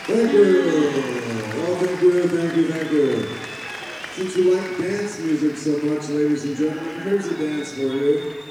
Thank you. Oh, thank you, thank you, thank you. Since you like dance music so much, ladies and gentlemen, here's a dance for you.